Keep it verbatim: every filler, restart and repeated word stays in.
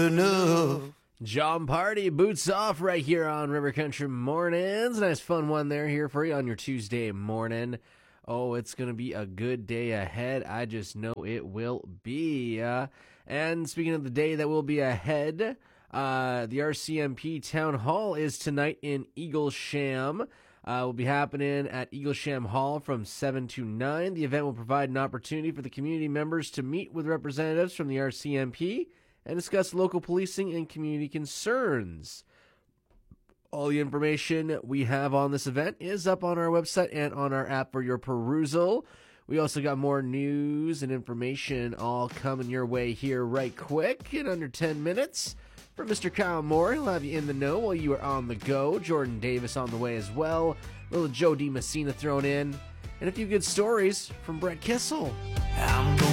enough. John Party, Boots Off, right here on River Country Mornings. Nice fun one there here for you on your Tuesday morning. Oh, it's going to be a good day ahead. I just know it will be. Uh, and speaking of the day that will be ahead, uh, the R C M P Town Hall is tonight in Eaglesham. Uh, will be happening at Eaglesham Hall from seven to nine. The event will provide an opportunity for the community members to meet with representatives from the R C M P and discuss local policing and community concerns. All the information we have on this event is up on our website and on our app for your perusal. We also got more news and information all coming your way here right quick in under ten minutes. For Mister Kyle Moore, he'll have you in the know while you are on the go. Jordan Davis on the way as well. Little Joe D. Messina thrown in. And a few good stories from Brett Kissel. I'm gonna